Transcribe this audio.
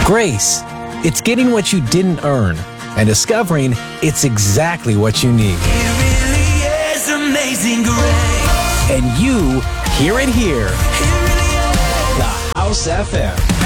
Grace, it's getting what you didn't earn and discovering it's exactly what you need. It really is amazing grace. And you hear it here. It really is. The House FM.